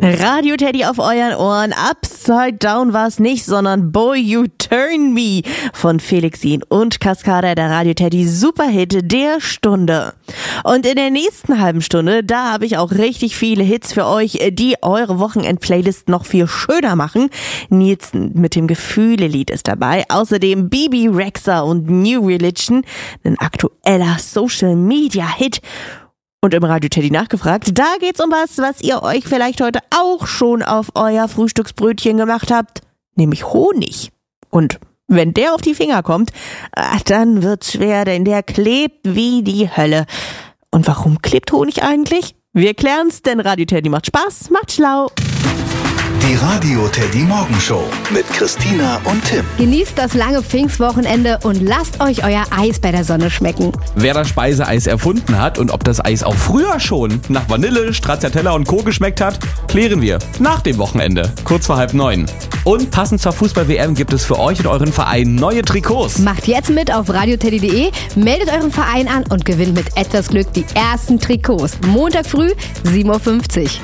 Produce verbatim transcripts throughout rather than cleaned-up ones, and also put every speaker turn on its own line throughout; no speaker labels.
Radio Teddy auf euren Ohren. Upside Down war's nicht, sondern Boy You Turn Me von Felix Jen und Cascada, der Radio Teddy Superhit der Stunde. Und in der nächsten halben Stunde, da habe ich auch richtig viele Hits für euch, die eure Wochenend-Playlist noch viel schöner machen. Nils mit dem Gefühle-Lied ist dabei. Außerdem Bibi Rexha und New Religion, ein aktueller Social-Media-Hit. Und im Radio Teddy nachgefragt, da geht's um was, was ihr euch vielleicht heute auch schon auf euer Frühstücksbrötchen gemacht habt, nämlich Honig. Und wenn der auf die Finger kommt, dann wird's schwer, denn der klebt wie die Hölle. Und warum klebt Honig eigentlich? Wir klären's, denn Radio Teddy macht Spaß, macht schlau.
Die Radio Teddy Morgenshow mit Christina und Tim.
Genießt das lange Pfingstwochenende und lasst euch euer Eis bei der Sonne schmecken.
Wer das Speiseeis erfunden hat und ob das Eis auch früher schon nach Vanille, Stracciatella und Co. geschmeckt hat, klären wir nach dem Wochenende, kurz vor halb neun. Und passend zur Fußball-W M gibt es für euch und euren Verein neue Trikots.
Macht jetzt mit auf radioteddy punkt de, meldet euren Verein an und gewinnt mit etwas Glück die ersten Trikots. Montag früh, sieben Uhr fünfzig.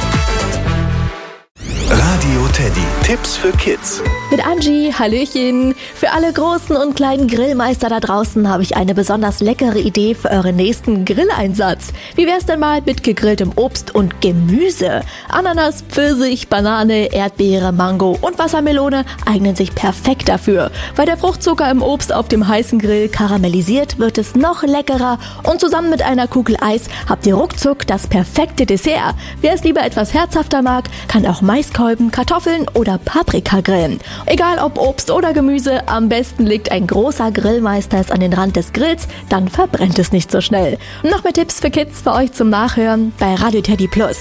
Radio Teddy. Tipps für Kids.
Mit Angie, Hallöchen. Für alle großen und kleinen Grillmeister da draußen habe ich eine besonders leckere Idee für euren nächsten Grilleinsatz. Wie wär's denn mal mit gegrilltem Obst und Gemüse? Ananas, Pfirsich, Banane, Erdbeere, Mango und Wassermelone eignen sich perfekt dafür. Weil der Fruchtzucker im Obst auf dem heißen Grill karamellisiert, wird es noch leckerer und zusammen mit einer Kugel Eis habt ihr ruckzuck das perfekte Dessert. Wer es lieber etwas herzhafter mag, kann auch Maiskolben, Kartoffeln oder Paprika grillen. Egal ob Obst oder Gemüse, am besten legt ein großer Grillmeister es an den Rand des Grills, dann verbrennt es nicht so schnell. Noch mehr Tipps für Kids für euch zum Nachhören bei Radio Teddy Plus.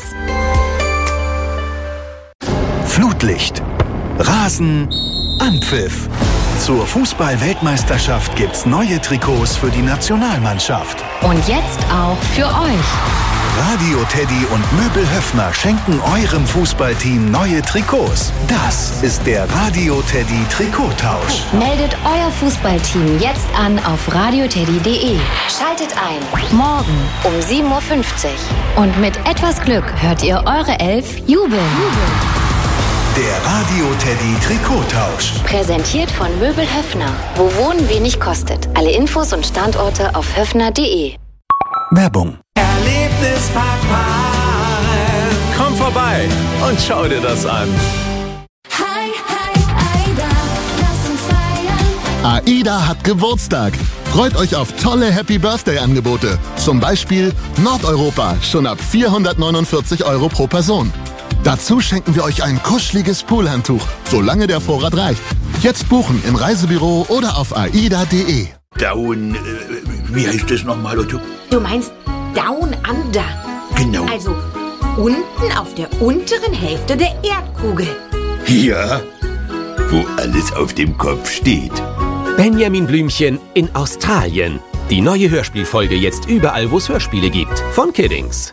Flutlicht, Rasen, Anpfiff. Zur Fußball-Weltmeisterschaft gibt's neue Trikots für die Nationalmannschaft.
Und jetzt auch für euch.
Radio Teddy und Möbel Höffner schenken eurem Fußballteam neue Trikots. Das ist der Radio Teddy Trikottausch.
Meldet euer Fußballteam jetzt an auf radioteddy punkt de. Schaltet ein. Morgen um sieben Uhr fünfzig. Und mit etwas Glück hört ihr eure Elf jubeln.
Der Radio Teddy Trikottausch.
Präsentiert von Möbel Höffner. Wo Wohnen wenig kostet. Alle Infos und Standorte auf höffner punkt de.
Werbung.
Erlebnispark Park. Komm vorbei und schau dir das an.
Hi, hi, Aida, lass uns feiern.
AIDA hat Geburtstag. Freut euch auf tolle Happy Birthday Angebote. Zum Beispiel Nordeuropa, schon ab vierhundertneunundvierzig Euro pro Person. Dazu schenken wir euch ein kuscheliges Poolhandtuch, solange der Vorrat reicht. Jetzt buchen im Reisebüro oder auf aida punkt de.
Down, äh, wie heißt das nochmal, Otto?
Du meinst Down Under.
Genau.
Also unten auf der unteren Hälfte der Erdkugel.
Ja, wo alles auf dem Kopf steht.
Benjamin Blümchen in Australien. Die neue Hörspielfolge jetzt überall, wo es Hörspiele gibt. Von Kiddings.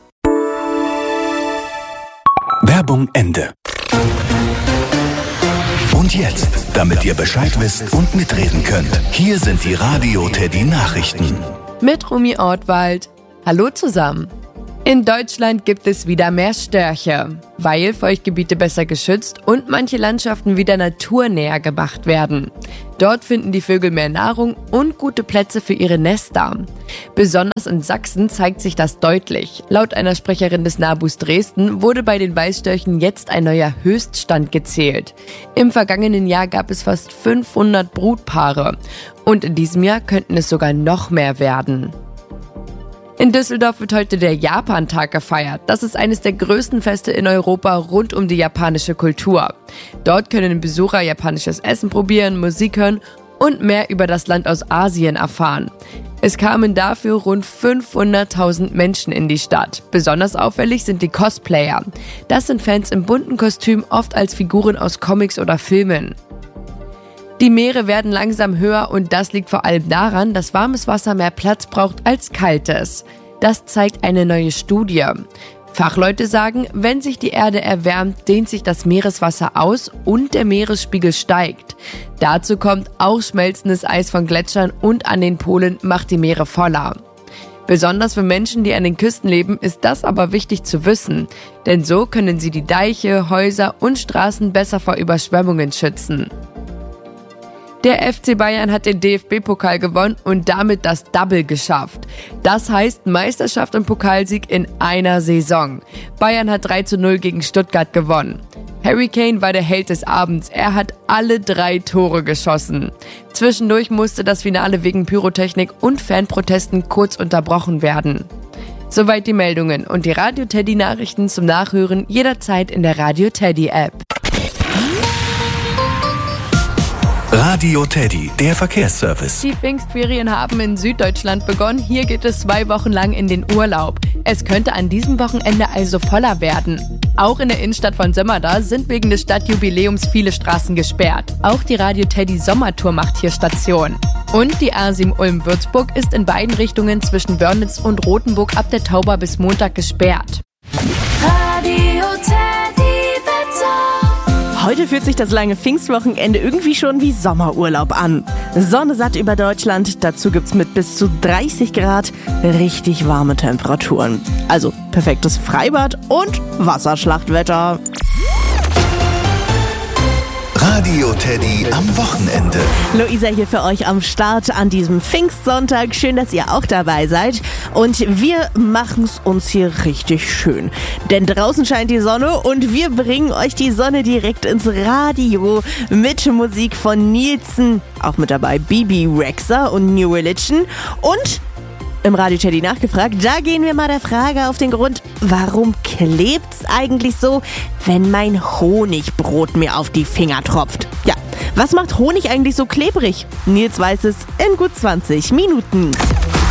Werbung Ende. Und jetzt, damit ihr Bescheid wisst und mitreden könnt, hier sind die Radio Teddy Nachrichten.
Mit Rumi Ortwald. Hallo zusammen. In Deutschland gibt es wieder mehr Störche, weil Feuchtgebiete besser geschützt und manche Landschaften wieder naturnäher gemacht werden. Dort finden die Vögel mehr Nahrung und gute Plätze für ihre Nester. Besonders in Sachsen zeigt sich das deutlich. Laut einer Sprecherin des Nabus Dresden wurde bei den Weißstörchen jetzt ein neuer Höchststand gezählt. Im vergangenen Jahr gab es fast fünfhundert Brutpaare und in diesem Jahr könnten es sogar noch mehr werden. In Düsseldorf wird heute der Japan-Tag gefeiert. Das ist eines der größten Feste in Europa rund um die japanische Kultur. Dort können Besucher japanisches Essen probieren, Musik hören und mehr über das Land aus Asien erfahren. Es kamen dafür rund fünfhunderttausend Menschen in die Stadt. Besonders auffällig sind die Cosplayer. Das sind Fans im bunten Kostüm, oft als Figuren aus Comics oder Filmen. Die Meere werden langsam höher und das liegt vor allem daran, dass warmes Wasser mehr Platz braucht als kaltes. Das zeigt eine neue Studie. Fachleute sagen, wenn sich die Erde erwärmt, dehnt sich das Meereswasser aus und der Meeresspiegel steigt. Dazu kommt auch schmelzendes Eis von Gletschern und an den Polen macht die Meere voller. Besonders für Menschen, die an den Küsten leben, ist das aber wichtig zu wissen. Denn so können sie die Deiche, Häuser und Straßen besser vor Überschwemmungen schützen. Der F C Bayern hat den D F B-Pokal gewonnen und damit das Double geschafft. Das heißt Meisterschaft und Pokalsieg in einer Saison. Bayern hat drei zu null gegen Stuttgart gewonnen. Harry Kane war der Held des Abends. Er hat alle drei Tore geschossen. Zwischendurch musste das Finale wegen Pyrotechnik und Fanprotesten kurz unterbrochen werden. Soweit die Meldungen und die Radio Teddy Nachrichten zum Nachhören jederzeit in der Radio Teddy App.
Radio Teddy, der Verkehrsservice.
Die Pfingstferien haben in Süddeutschland begonnen. Hier geht es zwei Wochen lang in den Urlaub. Es könnte an diesem Wochenende also voller werden. Auch in der Innenstadt von Sömmerda sind wegen des Stadtjubiläums viele Straßen gesperrt. Auch die Radio Teddy Sommertour macht hier Station. Und die A sieben Ulm-Würzburg ist in beiden Richtungen zwischen Wörnitz und Rothenburg ab der Tauber bis Montag gesperrt.
Radio Teddy Wetter.
Heute fühlt sich das lange Pfingstwochenende irgendwie schon wie Sommerurlaub an. Sonne satt über Deutschland, dazu gibt's mit bis zu dreißig Grad richtig warme Temperaturen. Also perfektes Freibad und Wasserschlachtwetter.
Radio Teddy am Wochenende.
Luisa hier für euch am Start an diesem Pfingstsonntag. Schön, dass ihr auch dabei seid. Und wir machen's uns hier richtig schön. Denn draußen scheint die Sonne und wir bringen euch die Sonne direkt ins Radio mit Musik von Nielsen. Auch mit dabei Bibi Rexha und New Religion. Und im Radio Teddy nachgefragt, da gehen wir mal der Frage auf den Grund, warum klebt's eigentlich so, wenn mein Honigbrot mir auf die Finger tropft? Ja, was macht Honig eigentlich so klebrig? Nils weiß es in gut zwanzig Minuten.